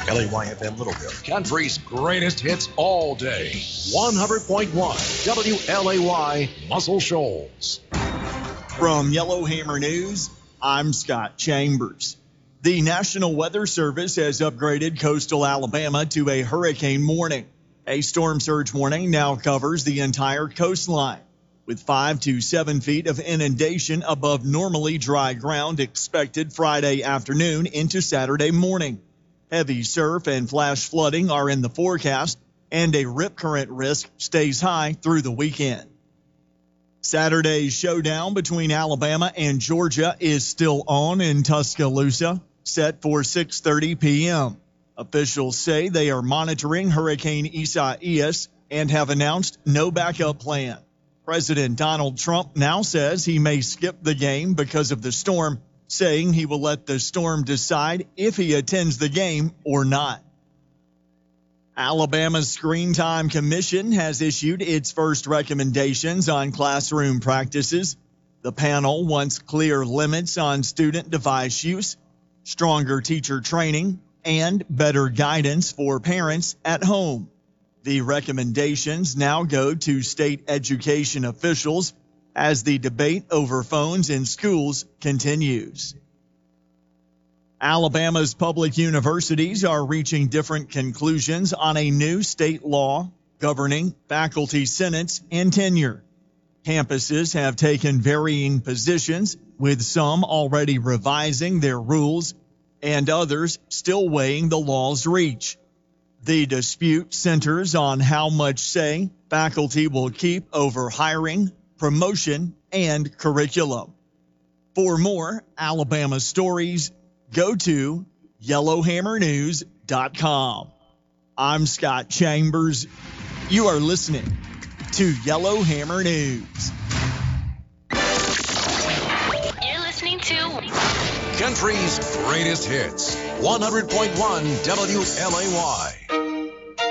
LAYFM Littleville, country's greatest hits all day. 100.1 WLAY Muscle Shoals. From Yellowhammer News, I'm Scott Chambers. The National Weather Service has upgraded coastal Alabama to a hurricane warning. A storm surge warning now covers the entire coastline, with 5 to 7 feet of inundation above normally dry ground expected Friday afternoon into Saturday morning. Heavy surf and flash flooding are in the forecast, and a rip current risk stays high through the weekend. Saturday's showdown between Alabama and Georgia is still on in Tuscaloosa, set for 6:30 p.m. Officials say they are monitoring Hurricane Isaias and have announced no backup plan. President Donald Trump now says he may skip the game because of the storm, saying he will let the storm decide if he attends the game or not. Alabama's Screen Time Commission has issued its first recommendations on classroom practices. The panel wants clear limits on student device use, stronger teacher training, and better guidance for parents at home. The recommendations now go to state education officials as the debate over phones in schools continues. Alabama's public universities are reaching different conclusions on a new state law governing faculty senates and tenure. Campuses have taken varying positions, with some already revising their rules and others still weighing the law's reach. The dispute centers on how much say faculty will keep over hiring, promotion, and curriculum. For more Alabama stories, go to yellowhammernews.com. I'm Scott Chambers. You are listening to Yellowhammer News. You're listening to Country's greatest hits. 100.1 WLAY.